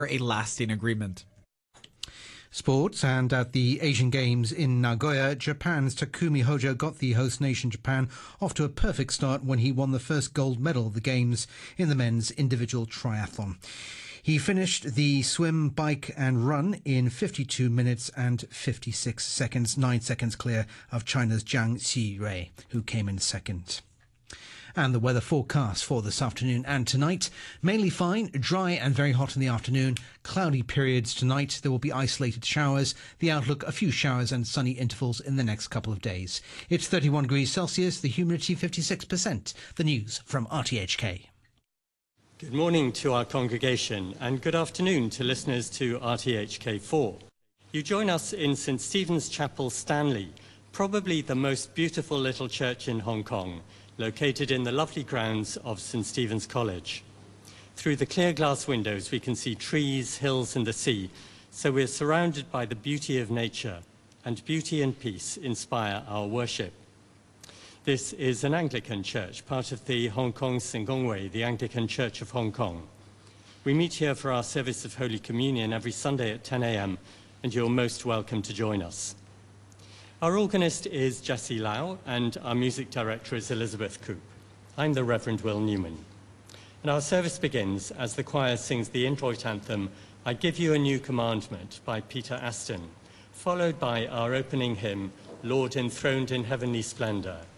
a lasting agreement. Sports, and at the Asian Games in Nagoya, Japan's Takumi Hojo got the host nation Japan off to a perfect start when he won the first gold medal of the Games in the men's individual triathlon. He finished the swim, bike and run in 52 minutes and 56 seconds, 9 seconds clear of China's Jiang Xirui, who came in second. And the weather forecast for this afternoon and tonight: mainly fine, dry and very hot in the afternoon. Cloudy periods tonight. There will be isolated showers. The outlook: a few showers and sunny intervals in the next couple of days. It's 31 degrees Celsius, the humidity 56%. The news from RTHK. Good morning to our congregation and good afternoon to listeners to RTHK4. You join us in St Stephen's Chapel, Stanley, probably the most beautiful little church in Hong Kong, located in the lovely grounds of St Stephen's College. Through the clear glass windows we can see trees, hills and the sea, so we're surrounded by the beauty of nature, and beauty and peace inspire our worship. This is an Anglican church, part of the Hong Kong Singongwei, the Anglican Church of Hong Kong. We meet here for our service of Holy Communion every Sunday at 10 a.m, and you're most welcome to join us. Our organist is Jessie Lau, and our music director is Elizabeth Coop. I'm the Reverend Will Newman. And our service begins as the choir sings the introit anthem, I Give You a New Commandment, by Peter Aston, followed by our opening hymn, Lord Enthroned in Heavenly Splendor.